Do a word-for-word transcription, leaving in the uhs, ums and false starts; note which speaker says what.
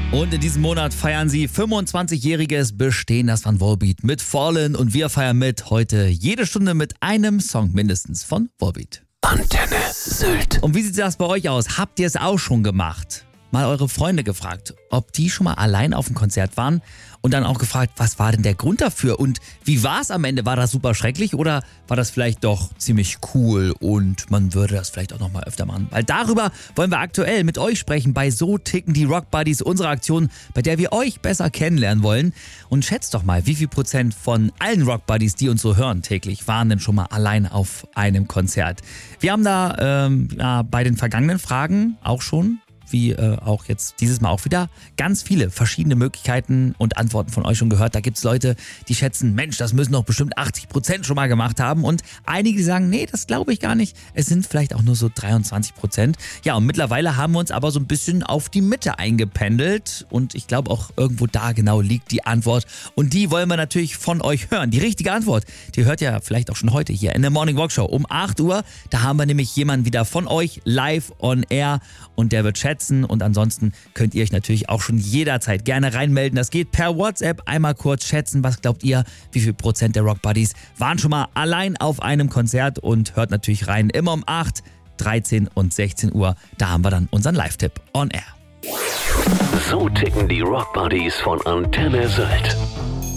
Speaker 1: Und in diesem Monat feiern sie fünfundzwanzigjähriges Bestehen, das von Volbeat mit Fallen. Und wir feiern mit heute jede Stunde mit einem Song mindestens von Volbeat.
Speaker 2: Antenne Sylt.
Speaker 1: Und wie sieht das bei euch aus? Habt ihr es auch schon gemacht? Mal eure Freunde gefragt, ob die schon mal allein auf dem Konzert waren und dann auch gefragt, was war denn der Grund dafür und wie war es am Ende? War das super schrecklich oder war das vielleicht doch ziemlich cool und man würde das vielleicht auch noch mal öfter machen? Weil darüber wollen wir aktuell mit euch sprechen bei So ticken die Rock Buddies, unserer Aktion, bei der wir euch besser kennenlernen wollen. Und schätzt doch mal, wie viel Prozent von allen Rock Buddies, die uns so hören täglich, waren denn schon mal allein auf einem Konzert? Wir haben da ähm, ja, bei den vergangenen Fragen auch schon wie äh, auch jetzt dieses Mal auch wieder, ganz viele verschiedene Möglichkeiten und Antworten von euch schon gehört. Da gibt's Leute, die schätzen, Mensch, das müssen doch bestimmt achtzig Prozent schon mal gemacht haben. Und einige, die sagen, nee, das glaube ich gar nicht. Es sind vielleicht auch nur so dreiundzwanzig Prozent. Ja, und mittlerweile haben wir uns aber so ein bisschen auf die Mitte eingependelt. Und ich glaube auch irgendwo da genau liegt die Antwort. Und die wollen wir natürlich von euch hören. Die richtige Antwort, die hört ihr vielleicht auch schon heute hier in der Morning Walk Show um acht Uhr. Da haben wir nämlich jemanden wieder von euch live on air und der wird schätzen. Und ansonsten könnt ihr euch natürlich auch schon jederzeit gerne reinmelden. Das geht per WhatsApp. Einmal kurz schätzen, was glaubt ihr, wie viel Prozent der Rock Buddies waren schon mal allein auf einem Konzert und hört natürlich rein. Immer um acht, dreizehn und sechzehn Uhr. Da haben wir dann unseren Live-Tipp on air.
Speaker 2: So ticken die Rock Buddies von Antenne Sylt.